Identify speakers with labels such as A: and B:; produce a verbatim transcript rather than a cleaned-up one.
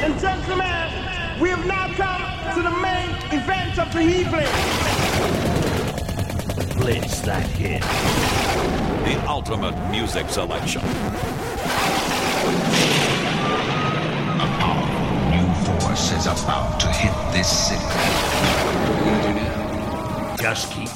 A: and gentlemen, we have now come to the main event of the evening.
B: Blitz that hit.
C: The ultimate music selection.
D: A powerful new force is about to hit this city. What are you gonna do now?
B: Just keep